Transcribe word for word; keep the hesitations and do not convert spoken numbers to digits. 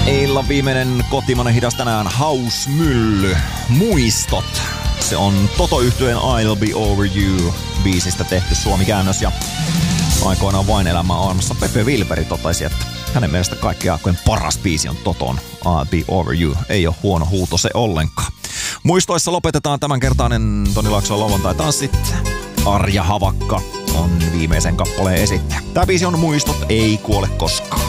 Illan viimeinen kotimainen hidas tänään, Hausmylly, Muistot. Se on Toto-yhtyeen I'll Be Over You -biisistä tehty suomikäännös ja aikoinaan Vain elämää armassa Pepe Wilberi totesi, että hänen mielestä kaikkien aikojen paras biisi on Toton I'll Be Over You. Ei ole huono huuto se ollenkaan. Muistoissa lopetetaan tämänkertainen Toni Laakson lauantai-tanssit. Arja Havakka on viimeisen kappaleen esittäjä. Tää biisi on Muistot, ei kuole koskaan.